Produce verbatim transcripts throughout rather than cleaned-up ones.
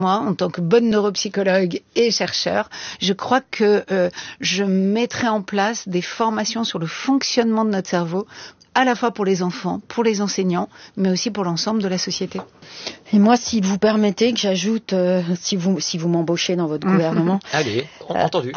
Moi, en tant que bonne neuropsychologue et chercheur, je crois que euh, je mettrai en place des formations sur le fonctionnement de notre cerveau, à la fois pour les enfants, pour les enseignants, mais aussi pour l'ensemble de la société. Et moi, si vous permettez que j'ajoute, euh, si vous si vous m'embauchez dans votre gouvernement... Allez, entendu.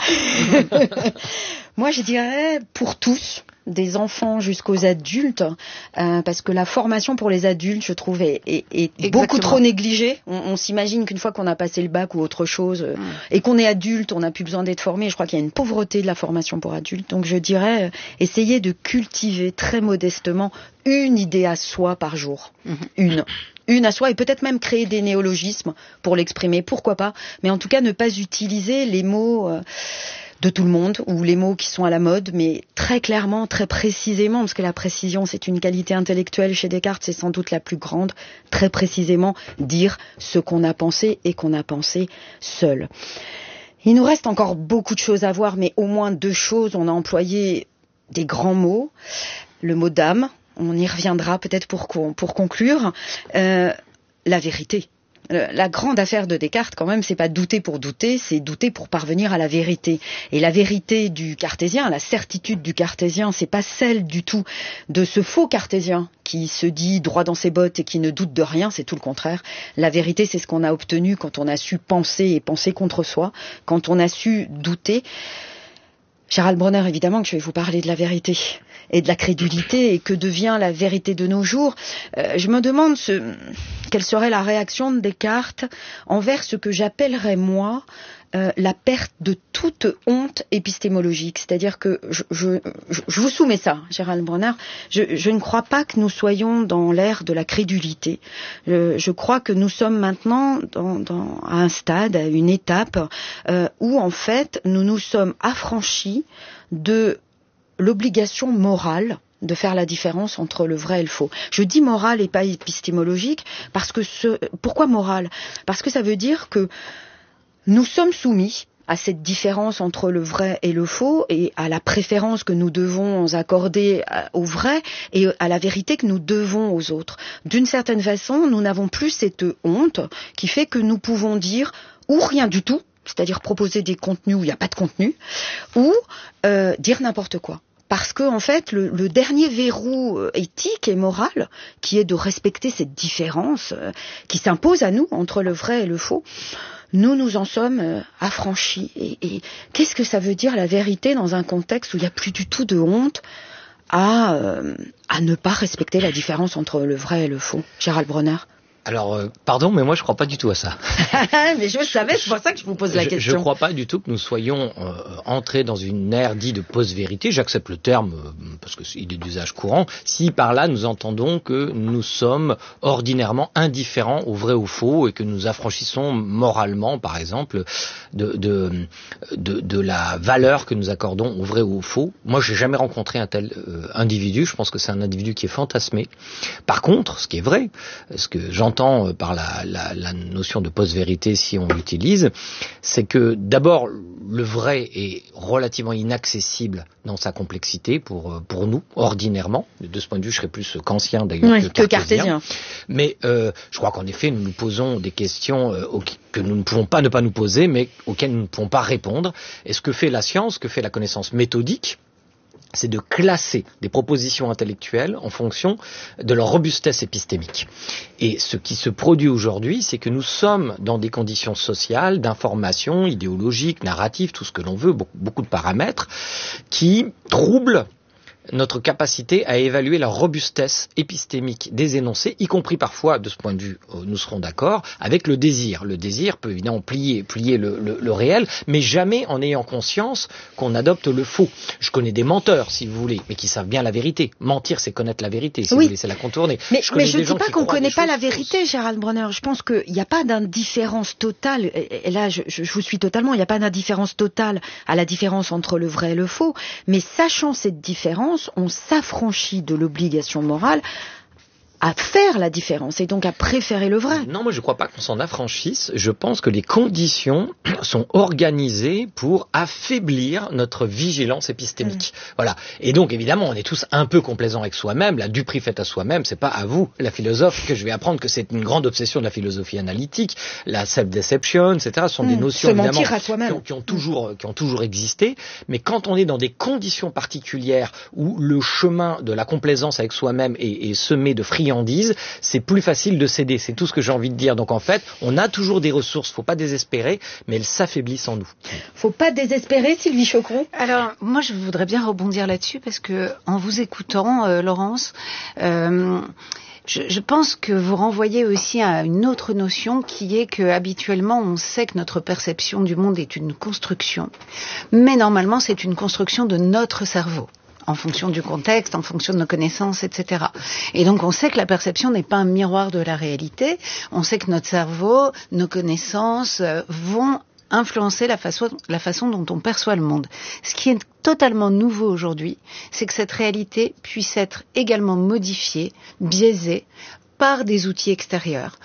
Moi, je dirais pour tous, des enfants jusqu'aux adultes, euh, parce que la formation pour les adultes, je trouve, est, est, est beaucoup trop négligée. On, on s'imagine qu'une fois qu'on a passé le bac ou autre chose, euh, mmh. et qu'on est adulte, on n'a plus besoin d'être formé. Je crois qu'il y a une pauvreté de la formation pour adultes. Donc je dirais, euh, essayer de cultiver très modestement une idée à soi par jour. Mmh. Une. Une à soi, et peut-être même créer des néologismes pour l'exprimer, pourquoi pas. Mais en tout cas, ne pas utiliser les mots... Euh, de tout le monde, ou les mots qui sont à la mode, mais très clairement, très précisément, parce que la précision, c'est une qualité intellectuelle chez Descartes, c'est sans doute la plus grande, très précisément dire ce qu'on a pensé et qu'on a pensé seul. Il nous reste encore beaucoup de choses à voir, mais au moins deux choses. On a employé des grands mots, le mot d'âme, on y reviendra peut-être pour, pour conclure, euh, la vérité. La grande affaire de Descartes, quand même, c'est pas douter pour douter, c'est douter pour parvenir à la vérité. Et la vérité du cartésien, la certitude du cartésien, c'est pas celle du tout de ce faux cartésien qui se dit droit dans ses bottes et qui ne doute de rien, c'est tout le contraire. La vérité, c'est ce qu'on a obtenu quand on a su penser et penser contre soi, quand on a su douter. Gérald Bronner, évidemment que je vais vous parler de la vérité et de la crédulité, et que devient la vérité de nos jours. Euh, je me demande ce, quelle serait la réaction de Descartes envers ce que j'appellerais, moi, euh, la perte de toute honte épistémologique. C'est-à-dire que, je, je, je vous soumets ça, Gérald Bronner, je, je ne crois pas que nous soyons dans l'ère de la crédulité. Je, je crois que nous sommes maintenant dans, dans, à un stade, à une étape, euh, où, en fait, nous nous sommes affranchis de l'obligation morale de faire la différence entre le vrai et le faux. Je dis morale et pas épistémologique parce que ce, pourquoi morale ? Parce que ça veut dire que nous sommes soumis à cette différence entre le vrai et le faux, et à la préférence que nous devons accorder au vrai et à la vérité que nous devons aux autres. D'une certaine façon, nous n'avons plus cette honte qui fait que nous pouvons dire ou rien du tout, c'est-à-dire proposer des contenus où il n'y a pas de contenu, ou euh, dire n'importe quoi. Parce que, en fait, le, le dernier verrou éthique et moral, qui est de respecter cette différence euh, qui s'impose à nous entre le vrai et le faux, nous nous en sommes euh, affranchis. Et, et qu'est-ce que ça veut dire la vérité dans un contexte où il n'y a plus du tout de honte à, euh, à ne pas respecter la différence entre le vrai et le faux? Gérald Bronner. Alors, euh, pardon, mais moi je crois pas du tout à ça. Mais je le savais, c'est pour ça que je vous pose la je, question. Je crois pas du tout que nous soyons euh, entrés dans une ère dite de post-vérité. J'accepte le terme euh, parce qu'il est d'usage courant. Si par là nous entendons que nous sommes ordinairement indifférents au vrai ou au faux et que nous affranchissons moralement, par exemple, de, de, de, de la valeur que nous accordons au vrai ou au faux. Moi, j'ai jamais rencontré un tel euh, individu. Je pense que c'est un individu qui est fantasmé. Par contre, ce qui est vrai, ce que j'entends par la, la, la notion de post-vérité, si on l'utilise, c'est que d'abord le vrai est relativement inaccessible dans sa complexité pour pour nous ordinairement. De ce point de vue, je serais plus kantien d'ailleurs oui, que, que cartésien. Mais euh, je crois qu'en effet, nous nous posons des questions euh, que nous ne pouvons pas ne pas nous poser, mais auxquelles nous ne pouvons pas répondre. Et ce que fait la science, ce que fait la connaissance méthodique, c'est de classer des propositions intellectuelles en fonction de leur robustesse épistémique. Et ce qui se produit aujourd'hui, c'est que nous sommes dans des conditions sociales, d'information, idéologiques, narratives, tout ce que l'on veut, beaucoup, beaucoup de paramètres, qui troublent notre capacité à évaluer la robustesse épistémique des énoncés, y compris parfois, de ce point de vue, nous serons d'accord, avec le désir. Le désir peut évidemment plier, plier le, le, le réel, mais jamais en ayant conscience qu'on adopte le faux. Je connais des menteurs, si vous voulez, mais qui savent bien la vérité. Mentir, c'est connaître la vérité, si oui. vous voulez, c'est la contourner. Mais je, mais je ne dis pas qu'on ne connaît pas la vérité, fausses. Gérald Bronner. Je pense qu'il n'y a pas d'indifférence totale, et, et là, je, je, je vous suis totalement, il n'y a pas d'indifférence totale à la différence entre le vrai et le faux, mais sachant cette différence, on s'affranchit de l'obligation morale à faire la différence et donc à préférer le vrai. Non, moi je ne crois pas qu'on s'en affranchisse. Je pense que les conditions sont organisées pour affaiblir notre vigilance épistémique. Mmh. Voilà. Et donc évidemment, on est tous un peu complaisants avec soi-même. La duperie faite à soi-même, c'est pas à vous, la philosophe, que je vais apprendre que c'est une grande obsession de la philosophie analytique, la self-deception, et cetera. Ce sont mmh. des notions évidemment qui ont, qui ont toujours, mmh. qui ont toujours existé. Mais quand on est dans des conditions particulières où le chemin de la complaisance avec soi-même est, est semé de friandises, c'est plus facile de céder. C'est tout ce que j'ai envie de dire. Donc en fait, on a toujours des ressources. Faut pas désespérer, mais elles s'affaiblissent en nous. Faut pas désespérer, Sylvie Choqueron. Alors moi, je voudrais bien rebondir là-dessus parce que en vous écoutant, euh, Laurence. Euh, Je, je pense que vous renvoyez aussi à une autre notion qui est que habituellement on sait que notre perception du monde est une construction, mais normalement c'est une construction de notre cerveau, en fonction du contexte, en fonction de nos connaissances, et cetera. Et donc on sait que la perception n'est pas un miroir de la réalité, on sait que notre cerveau, nos connaissances euh, vont influencer la façon, la façon dont on perçoit le monde. Ce qui est totalement nouveau aujourd'hui, c'est que cette réalité puisse être également modifiée, biaisée par des outils extérieurs,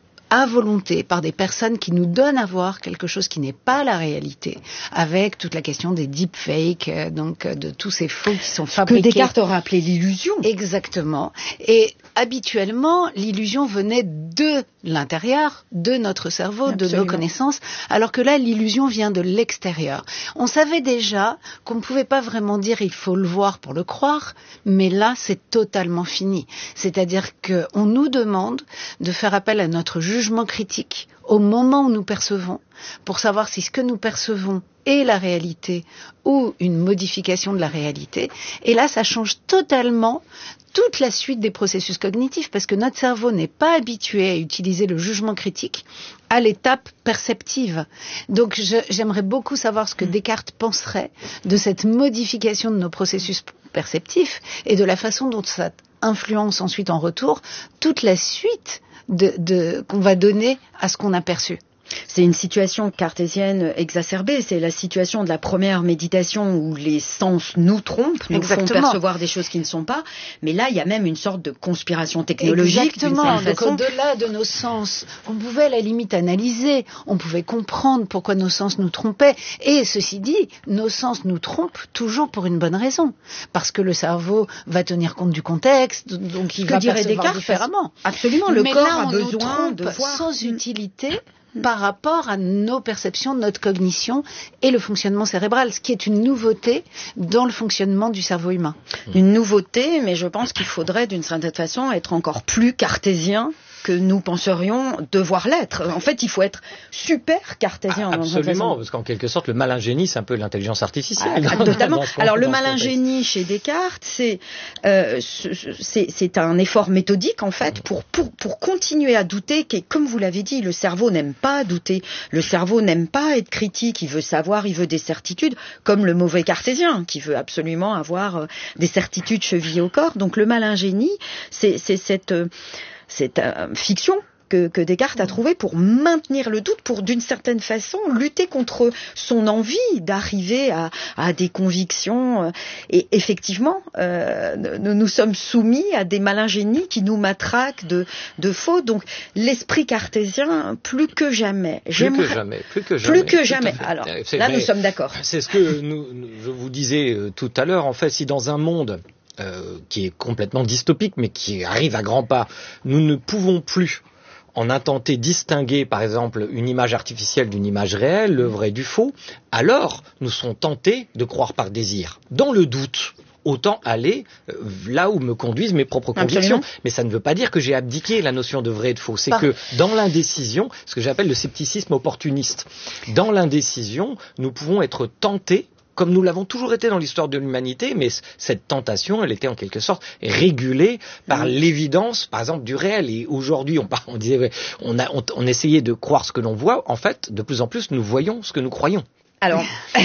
à volonté, par des personnes qui nous donnent à voir quelque chose qui n'est pas la réalité, avec toute la question des deepfakes, euh, donc euh, de tous ces faux qui sont fabriqués. Que Descartes aurait appelé l'illusion. Exactement. Et habituellement, l'illusion venait de l'intérieur, de notre cerveau, Absolument. de nos connaissances, alors que là, l'illusion vient de l'extérieur. On savait déjà qu'on ne pouvait pas vraiment dire il faut le voir pour le croire, mais là, c'est totalement fini. C'est-à-dire qu'on nous demande de faire appel à notre jugement critique au moment où nous percevons, pour savoir si ce que nous percevons est la réalité ou une modification de la réalité. Et là, ça change totalement toute la suite des processus cognitifs, parce que notre cerveau n'est pas habitué à utiliser le jugement critique à l'étape perceptive. Donc je, j'aimerais beaucoup savoir ce que Descartes penserait de cette modification de nos processus perceptifs et de la façon dont ça influence ensuite en retour toute la suite de, de, qu'on va donner à ce qu'on a perçu. C'est une situation cartésienne exacerbée. C'est la situation de la première méditation où les sens nous trompent, nous Exactement. font percevoir des choses qui ne sont pas. Mais là, il y a même une sorte de conspiration technologique. Exactement. Donc, au-delà de nos sens, on pouvait à la limite analyser, on pouvait comprendre pourquoi nos sens nous trompaient. Et ceci dit, nos sens nous trompent toujours pour une bonne raison. Parce que le cerveau va tenir compte du contexte, donc il que va dirait percevoir Descartes, différemment. Absolument, le Mais corps là, a besoin de voir sans utilité par rapport à nos perceptions, notre cognition et le fonctionnement cérébral, ce qui est une nouveauté dans le fonctionnement du cerveau humain. Une nouveauté, mais je pense qu'il faudrait d'une certaine façon être encore plus cartésien que nous penserions devoir l'être. En fait, il faut être super cartésien. Ah, absolument, parce qu'en quelque sorte, le malingénie, c'est un peu l'intelligence artificielle. Ah, totalement. Alors, le malingénie chez Descartes, c'est, euh, c'est, c'est un effort méthodique, en fait, pour, pour, pour continuer à douter, et comme vous l'avez dit, le cerveau n'aime pas douter, le cerveau n'aime pas être critique, il veut savoir, il veut des certitudes, comme le mauvais cartésien, qui veut absolument avoir des certitudes chevillées au corps. Donc, le malingénie, c'est, c'est cette... cette euh, fiction que, que Descartes a trouvée pour maintenir le doute, pour d'une certaine façon lutter contre son envie d'arriver à, à des convictions. Et effectivement, euh, nous nous sommes soumis à des malingénies qui nous matraquent de, de faux. Donc l'esprit cartésien, plus que jamais. Plus que jamais. Plus que jamais. Plus que jamais. Alors c'est, là, nous sommes d'accord. C'est ce que nous, nous, je vous disais euh, tout à l'heure. En fait, si dans un monde Euh, qui est complètement dystopique, mais qui arrive à grands pas, nous ne pouvons plus en intenter distinguer, par exemple, une image artificielle d'une image réelle, le vrai du faux, alors nous serons tentés de croire par désir. Dans le doute, autant aller euh, là où me conduisent mes propres convictions. Absolument. Mais ça ne veut pas dire que j'ai abdiqué la notion de vrai et de faux. C'est Par... que dans l'indécision, ce que j'appelle le scepticisme opportuniste, dans l'indécision, nous pouvons être tentés, comme nous l'avons toujours été dans l'histoire de l'humanité, mais cette tentation, elle était en quelque sorte régulée par mmh. l'évidence, par exemple, du réel. Et aujourd'hui, on, on disait, on, a, on, on essayait de croire ce que l'on voit. En fait, de plus en plus, nous voyons ce que nous croyons. Alors,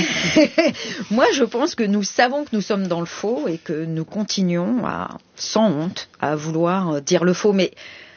moi, je pense que nous savons que nous sommes dans le faux et que nous continuons à, sans honte, à vouloir dire le faux. Mais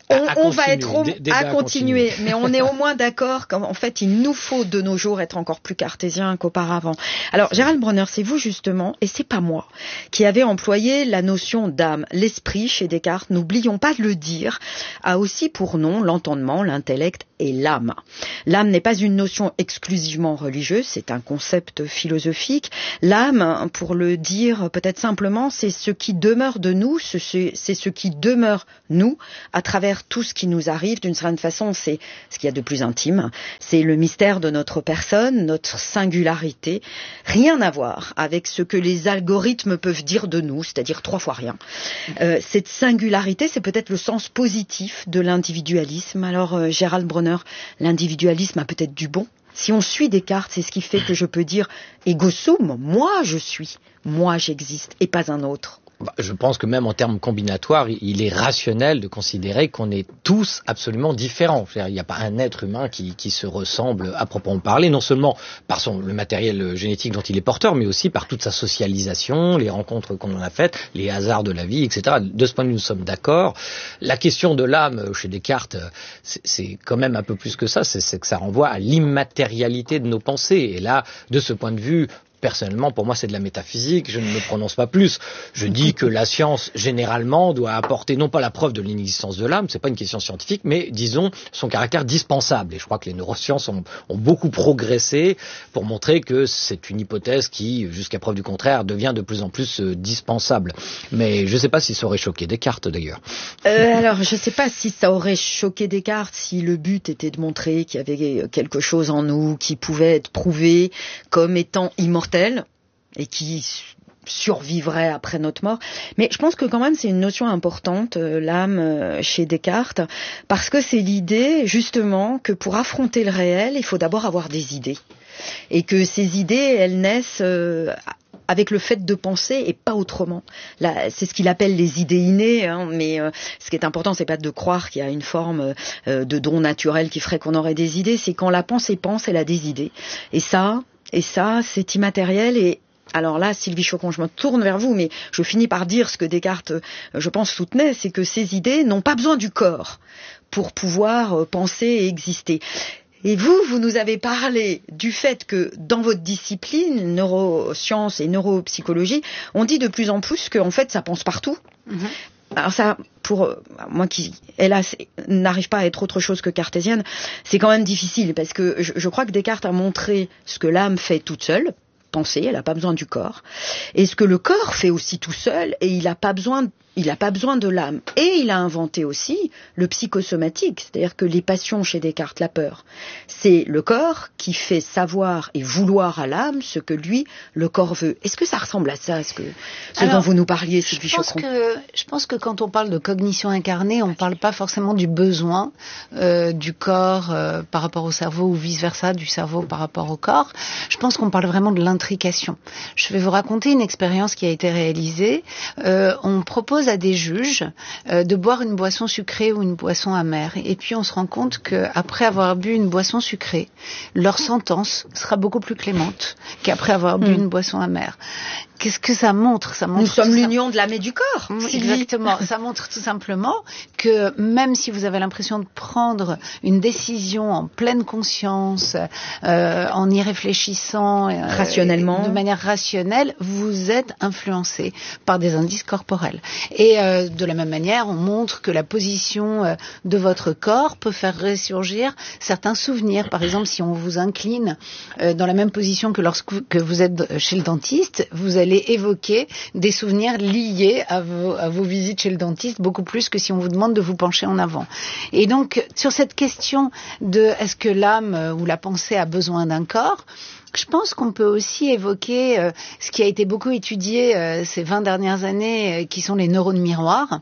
on, on va être au, à continuer, mais on est au moins d'accord qu'en fait, il nous faut de nos jours être encore plus cartésien qu'auparavant. Alors, Gérald Bronner, c'est vous justement, et c'est pas moi, qui avez employé la notion d'âme. L'esprit, chez Descartes, n'oublions pas de le dire, a aussi pour nom l'entendement, l'intellect et l'âme. L'âme n'est pas une notion exclusivement religieuse, c'est un concept philosophique. L'âme, pour le dire peut-être simplement, c'est ce qui demeure de nous, c'est ce qui demeure nous, à travers tout ce qui nous arrive. D'une certaine façon, c'est ce qu'il y a de plus intime, c'est le mystère de notre personne, notre singularité, rien à voir avec ce que les algorithmes peuvent dire de nous, c'est-à-dire trois fois rien. Euh, cette singularité, c'est peut-être le sens positif de l'individualisme. Alors, euh, Gérald Bronner, l'individualisme a peut-être du bon. Si on suit Descartes, c'est ce qui fait que je peux dire « ego sum », moi je suis, moi j'existe, et pas un autre. Je pense que même en termes combinatoires, il est rationnel de considérer qu'on est tous absolument différents. Il n'y a pas un être humain qui, qui se ressemble à proprement parler, non seulement par son, le matériel génétique dont il est porteur, mais aussi par toute sa socialisation, les rencontres qu'on en a faites, les hasards de la vie, et cetera. De ce point de vue, nous sommes d'accord. La question de l'âme chez Descartes, c'est, c'est quand même un peu plus que ça, c'est, c'est que ça renvoie à l'immatérialité de nos pensées. Et là, de ce point de vue, personnellement, pour moi, c'est de la métaphysique, je ne me prononce pas plus. Je dis que la science, généralement, doit apporter non pas la preuve de l'inexistence de l'âme, c'est pas une question scientifique, mais disons son caractère dispensable. Et je crois que les neurosciences ont, ont beaucoup progressé pour montrer que c'est une hypothèse qui, jusqu'à preuve du contraire, devient de plus en plus euh, dispensable. Mais je ne sais pas si ça aurait choqué Descartes, d'ailleurs. Euh, alors, je ne sais pas si ça aurait choqué Descartes, si le but était de montrer qu'il y avait quelque chose en nous qui pouvait être prouvé comme étant immortel et qui survivrait après notre mort. Mais je pense que quand même c'est une notion importante, euh, l'âme euh, chez Descartes, parce que c'est l'idée justement que pour affronter le réel, il faut d'abord avoir des idées. Et que ces idées, elles naissent euh, avec le fait de penser et pas autrement. Là, c'est ce qu'il appelle les idées innées, hein, mais euh, ce qui est important, c'est pas de croire qu'il y a une forme euh, de don naturel qui ferait qu'on aurait des idées, c'est quand la pensée pense, elle a des idées. Et ça, Et ça, c'est immatériel. Et alors là, Sylvie Chocon, je me tourne vers vous, mais je finis par dire ce que Descartes, je pense, soutenait, c'est que ces idées n'ont pas besoin du corps pour pouvoir penser et exister. Et vous, vous nous avez parlé du fait que dans votre discipline, neurosciences et neuropsychologie, on dit de plus en plus qu'en fait, ça pense partout. Mm-hmm. Alors ça, pour moi qui, hélas, n'arrive pas à être autre chose que cartésienne, c'est quand même difficile parce que je, je crois que Descartes a montré ce que l'âme fait toute seule, penser, elle n'a pas besoin du corps, et ce que le corps fait aussi tout seul, et il n'a pas besoin de Il n'a pas besoin de l'âme. Et il a inventé aussi le psychosomatique, c'est-à-dire que les passions chez Descartes, la peur, c'est le corps qui fait savoir et vouloir à l'âme ce que lui, le corps veut. Est-ce que ça ressemble à ça, ce, que, ce Alors, dont vous nous parliez, Sylvie Chocon ? Je pense que quand on parle de cognition incarnée, on ne parle pas forcément du besoin euh, du corps euh, par rapport au cerveau ou vice-versa, du cerveau par rapport au corps. Je pense qu'on parle vraiment de l'intrication. Je vais vous raconter une expérience qui a été réalisée. Euh, on propose à des juges euh, de boire une boisson sucrée ou une boisson amère. Et puis on se rend compte qu'après avoir bu une boisson sucrée, leur sentence sera beaucoup plus clémente qu'après avoir bu mmh. une boisson amère. Qu'est-ce que ça montre ? Ça montre Nous sommes l'union ça... de l'âme et du corps. Exactement. Ça montre tout simplement que même si vous avez l'impression de prendre une décision en pleine conscience, euh, en y réfléchissant euh, rationnellement, de manière rationnelle, vous êtes influencé par des indices corporels. Et euh, de la même manière, on montre que la position euh, de votre corps peut faire ressurgir certains souvenirs. Par exemple, si on vous incline euh, dans la même position que lorsque que vous êtes chez le dentiste, vous allez évoquer des souvenirs liés à vos, à vos visites chez le dentiste, beaucoup plus que si on vous demande de vous pencher en avant. Et donc, sur cette question de est-ce que l'âme ou la pensée a besoin d'un corps, je pense qu'on peut aussi évoquer euh, ce qui a été beaucoup étudié euh, ces vingt dernières années, euh, qui sont les neurones miroirs.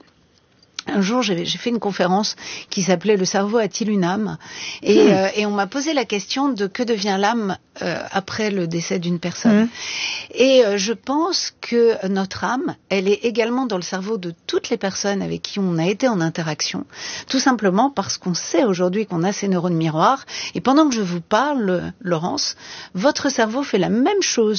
Un jour, j'ai, j'ai fait une conférence qui s'appelait « Le cerveau a-t-il une âme ?» et, mmh. euh, et on m'a posé la question de que devient l'âme euh, après le décès d'une personne. Mmh. Et euh, je pense que notre âme, elle est également dans le cerveau de toutes les personnes avec qui on a été en interaction, tout simplement parce qu'on sait aujourd'hui qu'on a ces neurones miroirs. Et pendant que je vous parle, Laurence, votre cerveau fait la même chose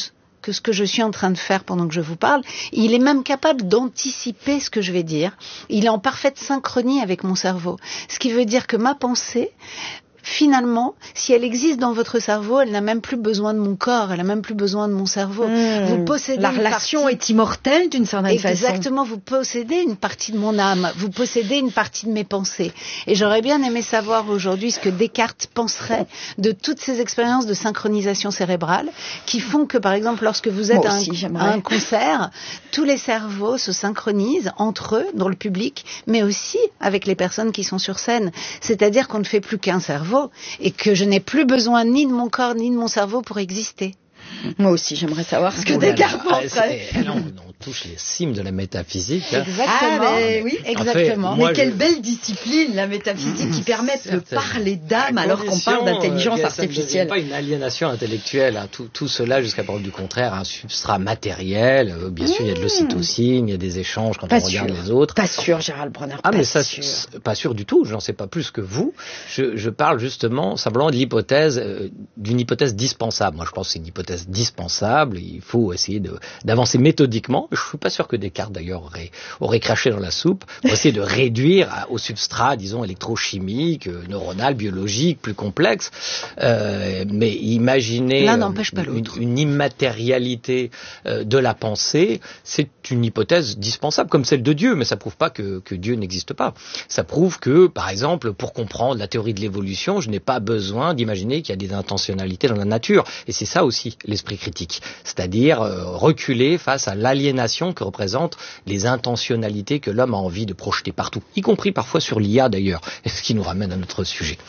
que ce que je suis en train de faire pendant que je vous parle, il est même capable d'anticiper ce que je vais dire. Il est en parfaite synchronie avec mon cerveau. Ce qui veut dire que ma pensée, finalement, si elle existe dans votre cerveau, elle n'a même plus besoin de mon corps, elle n'a même plus besoin de mon cerveau. Mmh, vous possédez la une relation partie... est immortelle d'une certaine Exactement, façon. Exactement, vous possédez une partie de mon âme, vous possédez une partie de mes pensées. Et j'aurais bien aimé savoir aujourd'hui ce que Descartes penserait de toutes ces expériences de synchronisation cérébrale qui font que, par exemple, lorsque vous êtes à un, à un concert, tous les cerveaux se synchronisent entre eux, dans le public, mais aussi avec les personnes qui sont sur scène. C'est-à-dire qu'on ne fait plus qu'un cerveau et que je n'ai plus besoin ni de mon corps ni de mon cerveau pour exister. Moi aussi, j'aimerais savoir ce que oh Descartes penserait. Ah, là, on, on touche les cimes de la métaphysique. Hein. Exactement. Ah, mais oui, exactement. En fait, mais quelle je... belle discipline, la métaphysique, qui permet de parler d'âme alors qu'on parle d'intelligence euh, artificielle. Ça ne devient pas une aliénation intellectuelle. Hein. Tout, tout cela, jusqu'à preuve du contraire, un substrat matériel. Euh, bien mmh. sûr, il y a de l'ocytocine, il y a des échanges quand pas on sûr. regarde les autres. Pas sûr, Gérald Bronner. Ah, pas mais ça, sûr. pas sûr du tout. Je n'en sais pas plus que vous. Je, je parle justement simplement de l'hypothèse, euh, d'une hypothèse dispensable. Moi, je pense que c'est une hypothèse dispensable. Il faut essayer de, d'avancer méthodiquement. Je suis pas sûr que Descartes, d'ailleurs, aurait, aurait craché dans la soupe. Pour essayer de réduire à, au substrat, disons, électrochimique, euh, neuronal, biologique, plus complexe. Euh, mais imaginez L'un n'empêche pas une, l'autre. une immatérialité euh, de la pensée, c'est une hypothèse dispensable, comme celle de Dieu. Mais ça prouve pas que, que Dieu n'existe pas. Ça prouve que, par exemple, pour comprendre la théorie de l'évolution, je n'ai pas besoin d'imaginer qu'il y a des intentionnalités dans la nature. Et c'est ça aussi, l'esprit critique. C'est-à-dire euh, reculer face à l'aliénation que représentent les intentionnalités que l'homme a envie de projeter partout, y compris parfois sur l'I A d'ailleurs, ce qui nous ramène à notre sujet.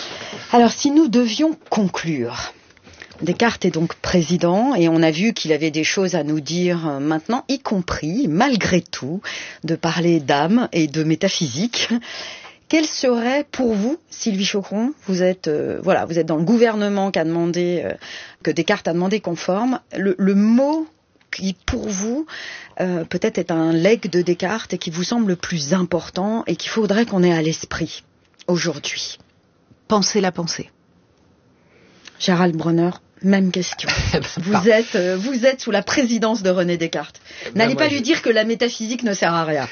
Alors si nous devions conclure, Descartes est donc président et on a vu qu'il avait des choses à nous dire euh, maintenant, y compris, malgré tout, de parler d'âme et de métaphysique. Quel serait pour vous, Sylvie Choqueron, vous êtes euh, voilà, vous êtes dans le gouvernement qui a demandé euh, que Descartes a demandé qu'on forme, le, le mot qui pour vous euh, peut-être est un legs de Descartes et qui vous semble le plus important et qu'il faudrait qu'on ait à l'esprit aujourd'hui. Penser la pensée. Gérald Bronner, même question. Vous êtes, euh, vous êtes sous la présidence de René Descartes. Ben N'allez pas je... lui dire que la métaphysique ne sert à rien.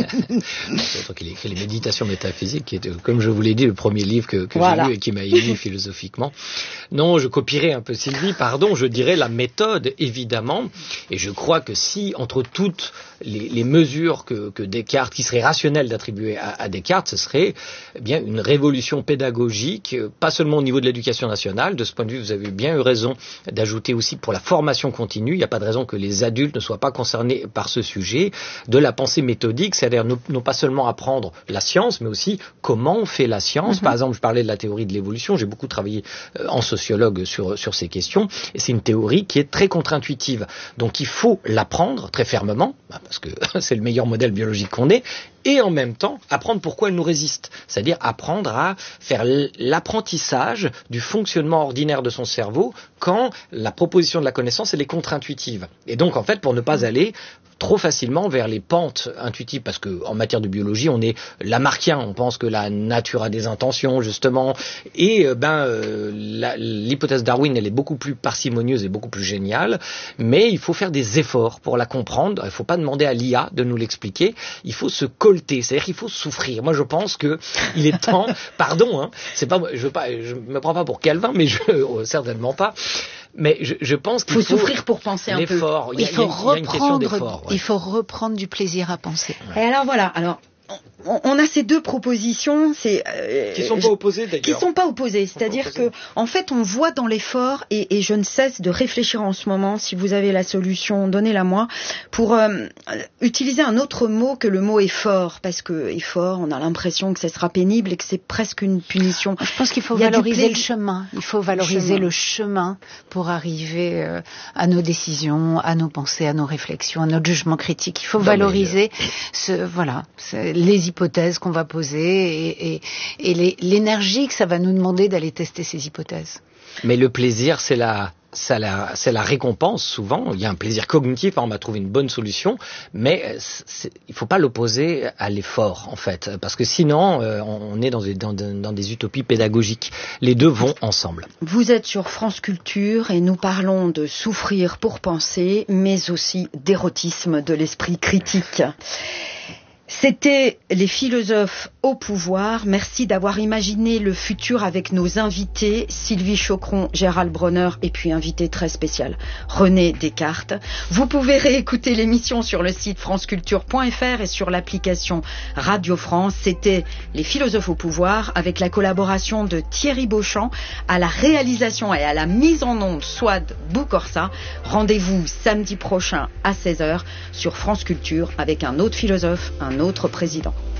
D'autant qu'il écrit les Méditations métaphysiques, qui est, comme je vous l'ai dit, le premier livre que, que voilà. j'ai lu et qui m'a ému philosophiquement. Non, je copierai un peu Sylvie, pardon, je dirais la méthode, évidemment. Et je crois que si, entre toutes les, les mesures que, que Descartes, qui seraient rationnelles d'attribuer à, à Descartes, ce serait eh bien une révolution pédagogique, pas seulement au niveau de l'éducation nationale. De ce point de vue, vous avez bien eu raison d'ajouter aussi pour la formation continue. Il n'y a pas de raison que les adultes ne soient pas concernés par ce sujet. De la pensée méthodique, c'est-à-dire non, non pas seulement apprendre la science, mais aussi comment on fait la science. Mm-hmm. Par exemple, je parlais de la théorie de l'évolution. J'ai beaucoup travaillé euh, en sociologue sur, sur ces questions. Et c'est une théorie qui est très contre-intuitive. Donc il faut l'apprendre très fermement, parce que c'est le meilleur modèle biologique qu'on ait, et en même temps apprendre pourquoi elle nous résiste, c'est-à-dire apprendre à faire l'apprentissage du fonctionnement ordinaire de son cerveau quand la proposition de la connaissance elle est contre-intuitive. Et donc en fait pour ne pas aller trop facilement vers les pentes intuitives, parce que en matière de biologie, on est lamarckien, on pense que la nature a des intentions justement, et ben euh, la, l'hypothèse Darwin, elle est beaucoup plus parcimonieuse et beaucoup plus géniale, mais il faut faire des efforts pour la comprendre. Il ne faut pas demander à l'I A de nous l'expliquer, il faut se colter, c'est-à-dire qu'il faut souffrir. Moi, je pense que il est temps, pardon, hein, c'est pas, je veux pas, je me prends pas pour Calvin, mais je euh, certainement pas. Mais je, je pense qu'il faut, faut souffrir pour penser un peu. Il, il faut y a, reprendre, il y a une question d'effort. Ouais. Il faut reprendre du plaisir à penser. Ouais. Et alors voilà, alors on, on a ces deux propositions, c'est euh, qui sont pas opposées d'ailleurs. Qui sont pas opposées, c'est-à-dire que en fait on voit dans l'effort et, et je ne cesse de réfléchir en ce moment. Si vous avez la solution, donnez-la moi pour euh, utiliser un autre mot que le mot effort, parce que effort, on a l'impression que ce sera pénible et que c'est presque une punition. Je pense qu'il faut valoriser le chemin. Il faut valoriser le chemin, le chemin pour arriver euh, à nos décisions, à nos pensées, à nos réflexions, à notre jugement critique. Il faut non, valoriser mais... ce voilà. Les hypothèses qu'on va poser et, et, et les, l'énergie que ça va nous demander d'aller tester ces hypothèses. Mais le plaisir, c'est la c'est la, c'est la récompense souvent. Il y a un plaisir cognitif, on va trouver une bonne solution, mais c'est, il ne faut pas l'opposer à l'effort en fait, parce que sinon euh, on est dans des, dans, dans des utopies pédagogiques. Les deux vont ensemble. Vous êtes sur France Culture et nous parlons de souffrir pour penser, mais aussi d'érotisme de l'esprit critique. C'était les philosophes au pouvoir. Merci d'avoir imaginé le futur avec nos invités, Sylvie Chocron, Gérald Bronner et puis invité très spécial, René Descartes. Vous pouvez réécouter l'émission sur le site franceculture point f r et sur l'application Radio France. C'était les philosophes au pouvoir avec la collaboration de Thierry Beauchamp à la réalisation et à la mise en onde Souad Boukorsa. Rendez-vous samedi prochain à seize heures sur France Culture avec un autre philosophe, un autre président.